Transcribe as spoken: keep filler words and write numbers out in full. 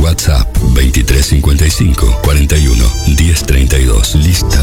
WhatsApp veintitrés cincuenta y cinco cuarenta y uno diez treinta y dos. Listo.